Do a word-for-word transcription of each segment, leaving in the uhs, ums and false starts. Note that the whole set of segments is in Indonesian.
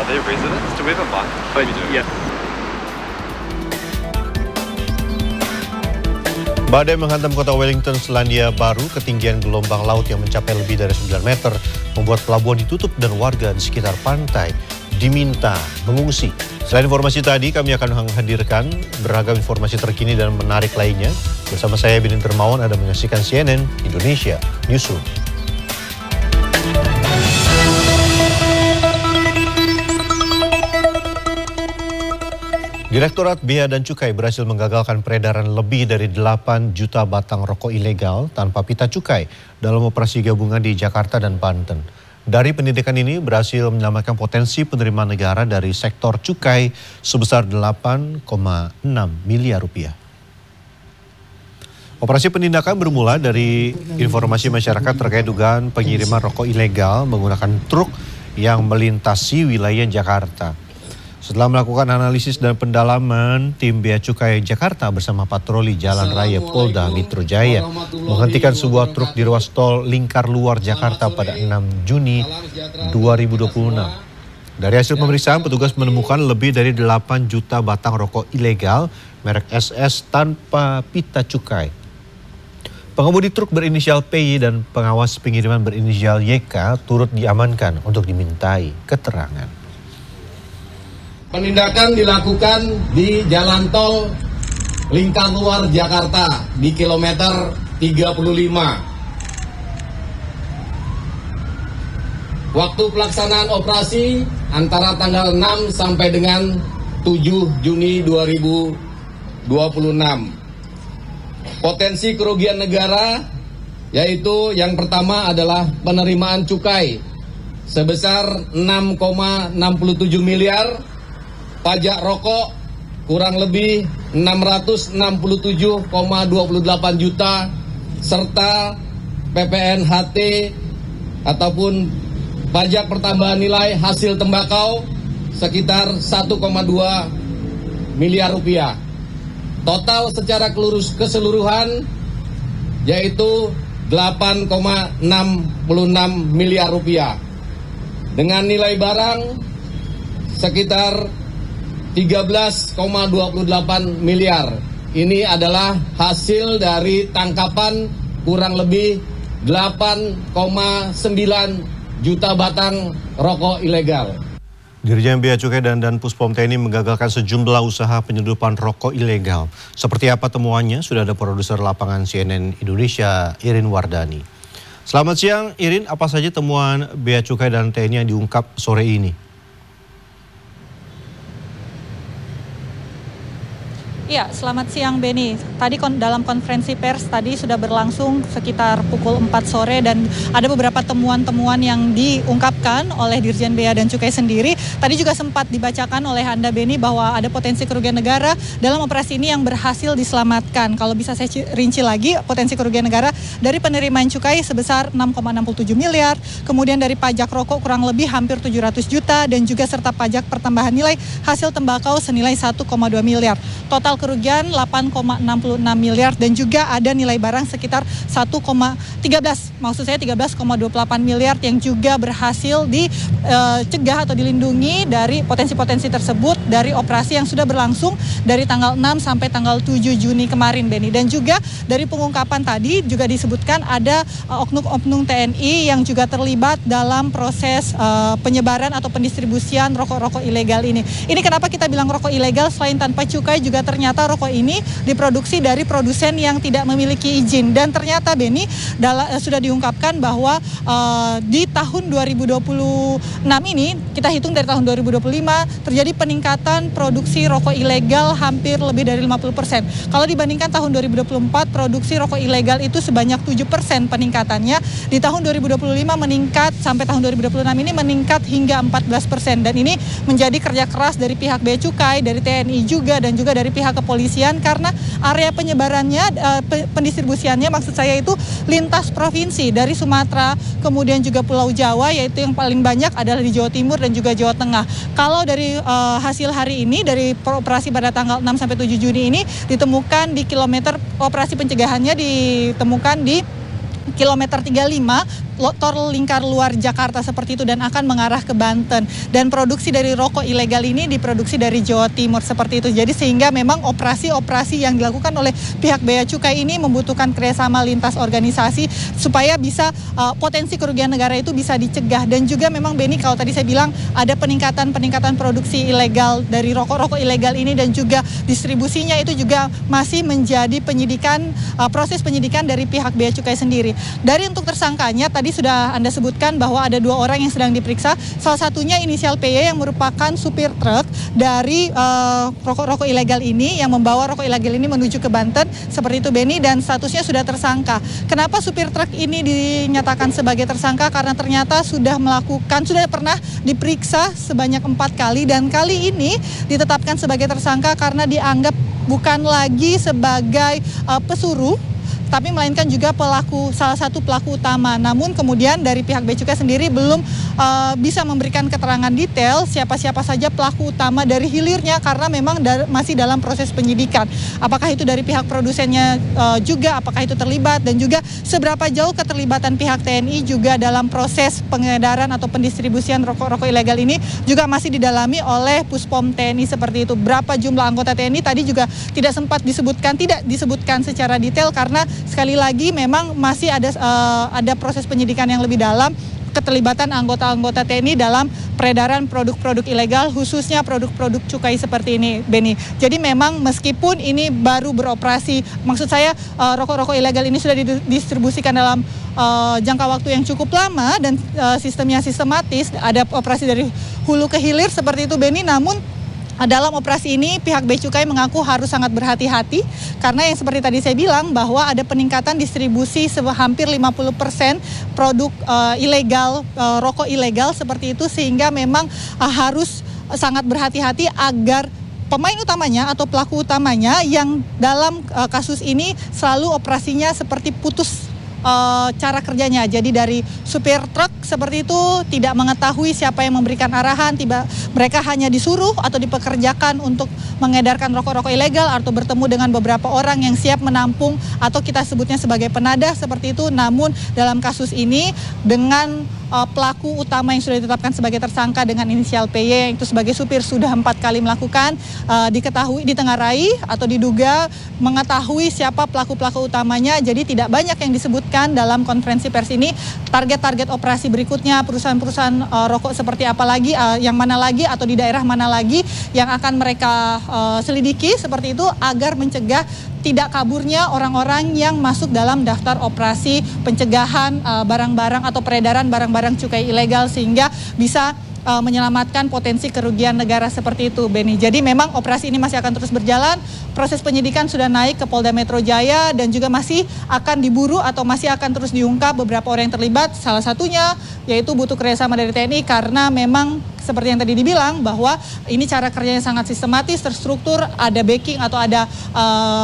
they residents? Do we have a mic? But, yeah. Badai menghantam kota Wellington, Selandia Baru. Ketinggian gelombang laut yang mencapai lebih dari sembilan meter membuat pelabuhan ditutup dan warga di sekitar pantai diminta mengungsi. Selain informasi tadi, kami akan menghadirkan beragam informasi terkini dan menarik lainnya. Bersama saya, Benin Dermawan, Anda menyaksikan C N N Indonesia Newsroom. Direktorat Bea dan Cukai berhasil menggagalkan peredaran lebih dari delapan juta batang rokok ilegal tanpa pita cukai dalam operasi gabungan di Jakarta dan Banten. Dari pendidikan ini berhasil menyelamatkan potensi penerimaan negara dari sektor cukai sebesar delapan koma enam miliar rupiah. Operasi penindakan bermula dari informasi masyarakat terkait dugaan pengiriman rokok ilegal menggunakan truk yang melintasi wilayah Jakarta. Setelah melakukan analisis dan pendalaman, tim Bea Cukai Jakarta bersama patroli Jalan Raya Polda Metro Jaya menghentikan sebuah truk di ruas tol Lingkar Luar Jakarta pada enam Juni dua ribu dua puluh enam. Dari hasil pemeriksaan, petugas menemukan lebih dari delapan juta batang rokok ilegal merek S S tanpa pita cukai. Pengemudi truk berinisial P Y dan pengawas pengiriman berinisial Y K turut diamankan untuk dimintai keterangan. Penindakan dilakukan di Jalan Tol Lingkar Luar Jakarta di kilometer tiga puluh lima. Waktu pelaksanaan operasi antara tanggal enam sampai dengan tujuh Juni dua ribu dua puluh enam. Potensi kerugian negara yaitu yang pertama adalah penerimaan cukai sebesar enam koma enam tujuh miliar, pajak rokok kurang lebih enam ratus enam puluh tujuh koma dua delapan juta, serta P P N H T ataupun pajak pertambahan nilai hasil tembakau sekitar satu koma dua miliar rupiah. Total secara keseluruhan yaitu delapan koma enam enam miliar rupiah. Dengan nilai barang sekitar tiga belas koma dua delapan miliar. Ini adalah hasil dari tangkapan kurang lebih delapan koma sembilan juta batang rokok ilegal. Dirjen Bea Cukai dan Dan Puspom T N I menggagalkan sejumlah usaha penyeludupan rokok ilegal. Seperti apa temuannya? Sudah ada produser lapangan C N N Indonesia, Irin Wardani. Selamat siang, Irin. Apa saja temuan Bea Cukai dan T N I yang diungkap sore ini? Iya, selamat siang Beni. Tadi kon, dalam konferensi pers tadi sudah berlangsung sekitar pukul empat sore dan ada beberapa temuan-temuan yang diungkapkan oleh Dirjen Bea dan Cukai sendiri. Tadi juga sempat dibacakan oleh Anda Beni bahwa ada potensi kerugian negara dalam operasi ini yang berhasil diselamatkan. Kalau bisa saya rinci lagi, potensi kerugian negara dari penerimaan cukai sebesar enam koma enam tujuh miliar, kemudian dari pajak rokok kurang lebih hampir tujuh ratus juta dan juga serta pajak pertambahan nilai hasil tembakau senilai satu koma dua miliar. Total kerugian delapan koma enam enam miliar dan juga ada nilai barang sekitar satu koma tiga belas, maksud saya tiga belas koma dua delapan miliar yang juga berhasil dicegah atau dilindungi dari potensi-potensi tersebut dari operasi yang sudah berlangsung dari tanggal enam sampai tanggal tujuh Juni kemarin, Beni. Dan juga dari pengungkapan tadi juga disebutkan ada uh, oknum-oknum T N I yang juga terlibat dalam proses uh, penyebaran atau pendistribusian rokok-rokok ilegal ini. Ini kenapa kita bilang rokok ilegal? Selain tanpa cukai juga ternyata Ternyata rokok ini diproduksi dari produsen yang tidak memiliki izin. Dan ternyata Beni dala, sudah diungkapkan bahwa uh, di tahun dua ribu dua puluh enam ini, kita hitung dari tahun dua ribu dua puluh lima, terjadi peningkatan produksi rokok ilegal hampir lebih dari lima puluh persen. Kalau dibandingkan tahun dua ribu dua puluh empat, produksi rokok ilegal itu sebanyak tujuh persen peningkatannya. Di tahun dua ribu dua puluh lima meningkat, sampai tahun dua ribu dua puluh enam ini meningkat hingga empat belas persen. Dan ini menjadi kerja keras dari pihak Bea Cukai, dari T N I juga, dan juga dari pihak kepolisian karena area penyebarannya, uh, pendistribusiannya maksud saya itu lintas provinsi dari Sumatera, kemudian juga Pulau Jawa, yaitu yang paling banyak adalah di Jawa Timur dan juga Jawa Tengah. Kalau dari uh, hasil hari ini, dari operasi pada tanggal enam sampai tujuh Juni ini ditemukan di kilometer, operasi pencegahannya ditemukan di kilometer tiga puluh lima tol lingkar luar Jakarta seperti itu dan akan mengarah ke Banten. Dan produksi dari rokok ilegal ini diproduksi dari Jawa Timur seperti itu. Jadi sehingga memang operasi-operasi yang dilakukan oleh pihak Bea Cukai ini membutuhkan kerjasama lintas organisasi supaya bisa uh, potensi kerugian negara itu bisa dicegah. Dan juga memang Beni, kalau tadi saya bilang ada peningkatan-peningkatan produksi ilegal dari rokok-rokok ilegal ini dan juga distribusinya itu juga masih menjadi penyidikan, uh, proses penyidikan dari pihak Bea Cukai sendiri. Dari untuk tersangkanya tadi sudah Anda sebutkan bahwa ada dua orang yang sedang diperiksa. Salah satunya inisial P Y yang merupakan supir truk dari uh, rokok-rokok ilegal ini yang membawa rokok ilegal ini menuju ke Banten seperti itu Beni, dan statusnya sudah tersangka. Kenapa supir truk ini dinyatakan sebagai tersangka? Karena ternyata sudah melakukan, sudah pernah diperiksa sebanyak empat kali dan kali ini ditetapkan sebagai tersangka karena dianggap bukan lagi sebagai uh, pesuruh, tapi melainkan juga pelaku, salah satu pelaku utama. Namun kemudian dari pihak Bea Cukai sendiri belum uh, bisa memberikan keterangan detail siapa-siapa saja pelaku utama dari hilirnya karena memang da- masih dalam proses penyidikan. Apakah itu dari pihak produsennya uh, juga, apakah itu terlibat, dan juga seberapa jauh keterlibatan pihak T N I juga dalam proses pengedaran atau pendistribusian rokok-rokok ilegal ini juga masih didalami oleh Puspom T N I seperti itu. Berapa jumlah anggota T N I tadi juga tidak sempat disebutkan, tidak disebutkan secara detail karena sekali lagi memang masih ada uh, ada proses penyidikan yang lebih dalam keterlibatan anggota-anggota T N I dalam peredaran produk-produk ilegal, khususnya produk-produk cukai seperti ini, Beni. Jadi memang meskipun ini baru beroperasi, maksud saya uh, rokok-rokok ilegal ini sudah didistribusikan dalam uh, jangka waktu yang cukup lama dan uh, sistemnya sistematis, ada operasi dari hulu ke hilir seperti itu, Beni. Namun dalam operasi ini pihak Bea Cukai mengaku harus sangat berhati-hati karena yang seperti tadi saya bilang bahwa ada peningkatan distribusi hampir lima puluh persen produk uh, ilegal, uh, rokok ilegal seperti itu, sehingga memang uh, harus sangat berhati-hati agar pemain utamanya atau pelaku utamanya yang dalam uh, kasus ini selalu operasinya seperti putus Uh, cara kerjanya. Jadi dari supir truk seperti itu tidak mengetahui siapa yang memberikan arahan, tiba mereka hanya disuruh atau dipekerjakan untuk mengedarkan rokok-rokok ilegal atau bertemu dengan beberapa orang yang siap menampung atau kita sebutnya sebagai penadah seperti itu. Namun dalam kasus ini dengan uh, pelaku utama yang sudah ditetapkan sebagai tersangka dengan inisial P Y yang itu sebagai supir sudah empat kali melakukan, uh, diketahui, ditengarai atau diduga mengetahui siapa pelaku-pelaku utamanya. Jadi tidak banyak yang disebut dalam konferensi pers ini target-target operasi berikutnya, perusahaan-perusahaan uh, rokok seperti apa lagi, uh, yang mana lagi atau di daerah mana lagi yang akan mereka uh, selidiki seperti itu agar mencegah tidak kaburnya orang-orang yang masuk dalam daftar operasi pencegahan uh, barang-barang atau peredaran barang-barang cukai ilegal sehingga bisa Uh, menyelamatkan potensi kerugian negara seperti itu, Beni. Jadi memang operasi ini masih akan terus berjalan. Proses penyidikan sudah naik ke Polda Metro Jaya dan juga masih akan diburu atau masih akan terus diungkap beberapa orang yang terlibat. Salah satunya yaitu butuh kerjasama dari T N I karena memang seperti yang tadi dibilang bahwa ini cara kerjanya sangat sistematis, terstruktur, ada backing atau ada uh,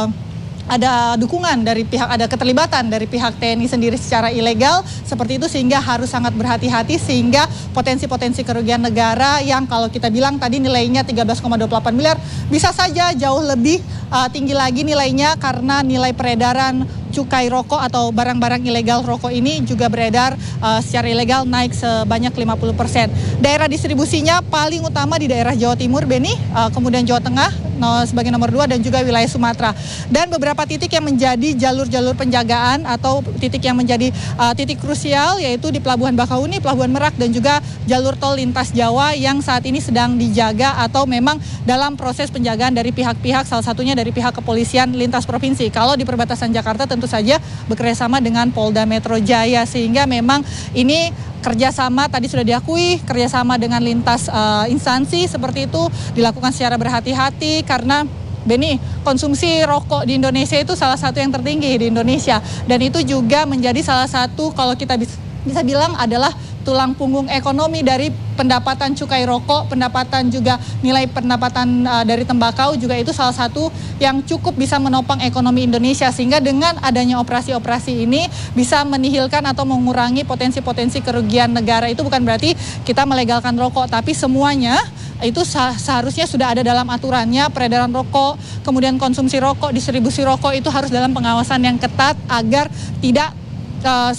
ada dukungan dari pihak, ada keterlibatan dari pihak T N I sendiri secara ilegal seperti itu, sehingga harus sangat berhati-hati sehingga potensi-potensi kerugian negara yang kalau kita bilang tadi nilainya tiga belas koma dua puluh delapan miliar bisa saja jauh lebih uh, tinggi lagi nilainya karena nilai peredaran cukai rokok atau barang-barang ilegal rokok ini juga beredar uh, secara ilegal naik sebanyak lima puluh persen. Daerah distribusinya paling utama di daerah Jawa Timur, Beni, uh, kemudian Jawa Tengah no, sebagai nomor dua dan juga wilayah Sumatera. Dan beberapa titik yang menjadi jalur-jalur penjagaan atau titik yang menjadi uh, titik krusial yaitu di Pelabuhan Bakahuni, Pelabuhan Merak dan juga jalur tol lintas Jawa yang saat ini sedang dijaga atau memang dalam proses penjagaan dari pihak-pihak, salah satunya dari pihak kepolisian lintas provinsi. Kalau di perbatasan Jakarta tentu saja bekerjasama dengan Polda Metro Jaya sehingga memang ini kerjasama tadi sudah diakui kerjasama dengan lintas uh, instansi seperti itu dilakukan secara berhati-hati karena Beni, konsumsi rokok di Indonesia itu salah satu yang tertinggi di Indonesia dan itu juga menjadi salah satu kalau kita bisa, bisa bilang adalah tulang punggung ekonomi dari pendapatan cukai rokok, pendapatan juga nilai pendapatan uh, dari tembakau juga itu salah satu yang cukup bisa menopang ekonomi Indonesia sehingga dengan adanya operasi-operasi ini bisa menihilkan atau mengurangi potensi-potensi kerugian negara. Itu bukan berarti kita melegalkan rokok, tapi semuanya itu seharusnya sudah ada dalam aturannya, peredaran rokok, kemudian konsumsi rokok, distribusi rokok itu harus dalam pengawasan yang ketat agar tidak uh,